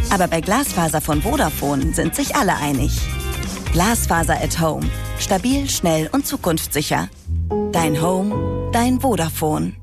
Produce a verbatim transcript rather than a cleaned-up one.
Aber bei Glasfaser von Vodafone sind sich alle einig. Glasfaser at Home. Stabil, schnell und zukunftssicher. Dein Home, dein Vodafone.